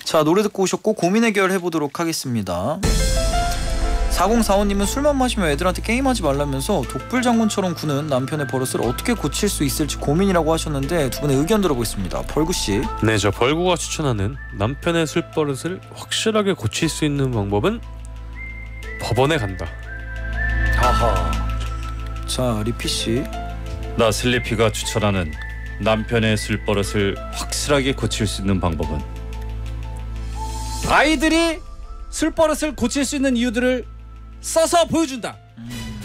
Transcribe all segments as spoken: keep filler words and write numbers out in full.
자, 노래 듣고 오셨고 고민 해결해보도록 하겠습니다. 사공사오님은 술만 마시면 애들한테 게임하지 말라면서 독불장군처럼 구는 남편의 버릇을 어떻게 고칠 수 있을지 고민이라고 하셨는데 두 분의 의견 들어보겠습니다. 벌구씨. 네, 저 벌구가 추천하는 남편의 술버릇을 확실하게 고칠 수 있는 방법은 법원에 간다. 하하. 자, 리피씨. 나 슬리피가 추천하는 남편의 술버릇을 확실하게 고칠 수 있는 방법은 아이들이 술버릇을 고칠 수 있는 이유들을 써서 보여준다. 음.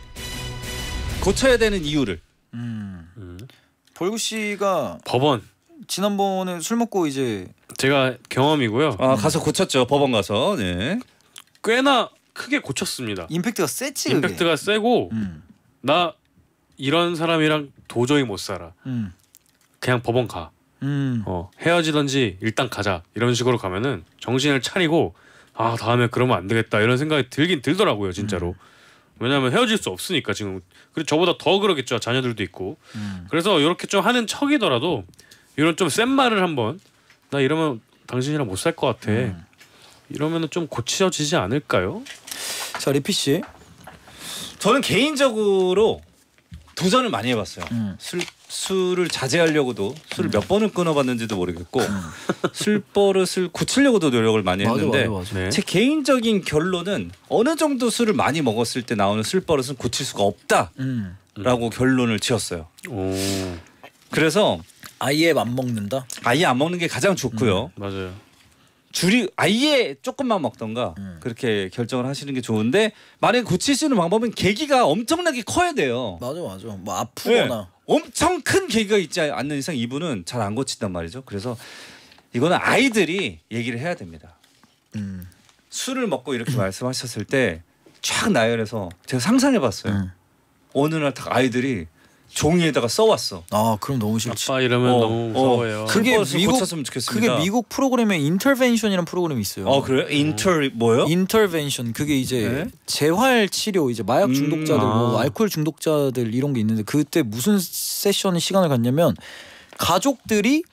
고쳐야 되는 이유를. 음. 음. 벌구씨가 법원. 지난번에 술 먹고 이제 제가 경험이고요. 아, 가서 고쳤죠. 법원 가서. 네. 꽤나 크게 고쳤습니다. 임팩트가 세지. 임팩트가 그게. 세고 음. 나 이런 사람이랑 도저히 못 살아. 음. 그냥 법원 가. 음. 어, 헤어지던지 일단 가자. 이런 식으로 가면은 정신을 차리고 아, 다음에 그러면 안 되겠다 이런 생각이 들긴 들더라고요, 진짜로. 음. 왜냐하면 헤어질 수 없으니까 지금. 그리고 저보다 더 그러겠죠. 자녀들도 있고. 음. 그래서 이렇게 좀 하는 척이더라도 이런 좀 센 말을 한번 나 이러면 당신이랑 못 살 것 같아. 음. 이러면은 좀 고쳐지지 않을까요? 자, 리피 씨. 저는 개인적으로 도전을 많이 해봤어요. 음. 술 술을 자제하려고도 술을 음. 몇 번을 끊어봤는지도 모르겠고 음. 술 버릇을 고치려고도 노력을 많이 맞아, 했는데 맞아, 맞아. 네. 제 개인적인 결론은 어느 정도 술을 많이 먹었을 때 나오는 술 버릇은 고칠 수가 없다라고 음. 결론을 지었어요. 오. 그래서 아예 안 먹는다? 아예 안 먹는 게 가장 좋고요. 음. 맞아요. 줄이 아예 조금만 먹던가 음. 그렇게 결정을 하시는 게 좋은데 만약에 고칠 수 있는 방법은 계기가 엄청나게 커야 돼요. 맞아 맞아. 뭐 아프거나 네. 엄청 큰 계기가 있지 않는 이상 이분은 잘 안 고친단 말이죠. 그래서 이거는 아이들이 얘기를 해야 됩니다. 음. 술을 먹고 이렇게 말씀하셨을 때 쫙 나열해서 제가 상상해봤어요. 음. 어느 날 딱 아이들이 종이에다가 써왔어. 아, 그럼 너무 싫지. 아빠 이러면 어, 너무 무서워요. 어, 그게 미국 고쳤으면 좋겠습니다. 그게 미국 프로그램에 인터벤션이라는 프로그램이 있어요. 어, 그래요? 인터 뭐요? 인터벤션. 그게 이제 네? 재활 치료, 이제 마약 중독자들, 음, 아. 뭐 알코올 중독자들 이런 게 있는데 그때 무슨 세션 시간을 갖냐면 가족들이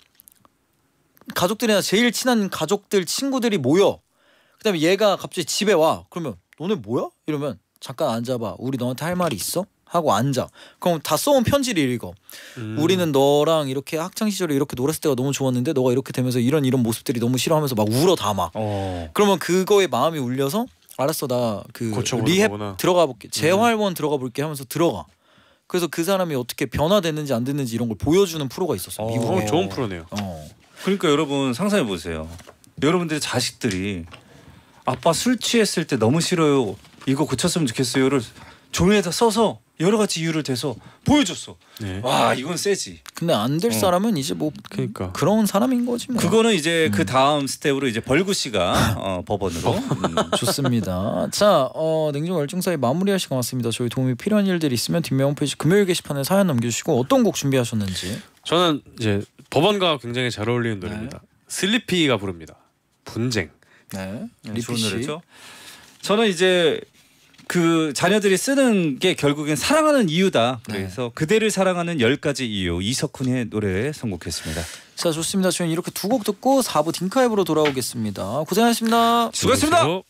가족들이나 제일 친한 가족들 친구들이 모여. 그다음에 얘가 갑자기 집에 와. 그러면 너네 뭐야? 이러면 잠깐 앉아봐. 우리 너한테 할 말이 있어? 하고 앉아. 그럼 다 써온 편지를 읽어. 음. 우리는 너랑 이렇게 학창 시절에 이렇게 놀았을 때가 너무 좋았는데 너가 이렇게 되면서 이런 이런 모습들이 너무 싫어하면서 막 울어 담아. 어. 그러면 그거에 마음이 울려서 알았어, 나 그 리헵 거구나. 들어가 볼게. 재활원 음. 들어가 볼게 하면서 들어가. 그래서 그 사람이 어떻게 변화됐는지 안 됐는지 이런 걸 보여주는 프로가 있었어. 어. 미국에. 좋은 프로네요. 어. 그러니까 여러분 상상해 보세요. 여러분들의 자식들이 아빠 술 취했을 때 너무 싫어요. 이거 고쳤으면 좋겠어요를 종이에다 써서 여러 가지 이유를 대서 보여줬어. 네. 와, 이건 세지. 근데 안 될 어. 사람은 이제 뭐 그러니까 그런 사람인 거지 뭐. 그거는 이제 음. 그 다음 스텝으로 이제 벌구 씨가 어, 법원으로. 음. 좋습니다. 자, 어, 냉정 열중사의 마무리할 시간 왔습니다. 저희 도움이 필요한 일들이 있으면 뒷면 홈페이지 금요일 게시판에 사연 남겨주시고 어떤 곡 준비하셨는지. 저는 이제 법원과 굉장히 잘 어울리는 노래입니다. 네. 슬리피가 부릅니다. 분쟁. 네, 리피 좋은 노래죠. 저는 이제 그 자녀들이 쓰는 게 결국엔 사랑하는 이유다. 그래서 네. 그대를 사랑하는 열 가지 이유 이석훈의 노래에 선곡했습니다. 자, 좋습니다. 저희는 이렇게 두 곡 듣고 사 부 딩카이브로 돌아오겠습니다. 고생하셨습니다. 수고하셨습니다.